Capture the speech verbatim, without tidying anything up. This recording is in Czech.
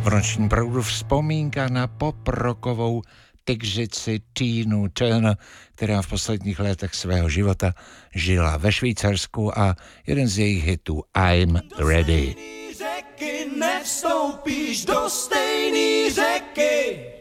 V nočním proudu vzpomínka na poprokovou tygřici Tinu Turner, která v posledních letech svého života žila ve Švýcarsku, a jeden z jejich hitů I'm Ready. Řeky nevstoupíš do stejný řeky.